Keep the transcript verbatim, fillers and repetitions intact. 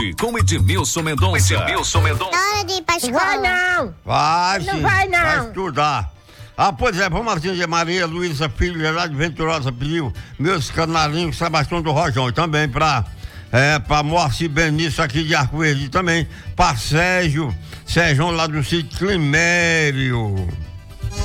Com Edmilson Mendonça. Edmilson Mendonça. Hora de ir pra escola. Vai não! Vai, Não sim, vai, não. Vai estudar. Ah, pois é, para Martins de Maria, Luísa Filho, Gerardo Venturosa pediu, meus canarinhos, Sebastião do Rojão, e também para é, para Moacir Benício aqui de Arco Verde, também para Sérgio, Sérgio lá do sítio Climério.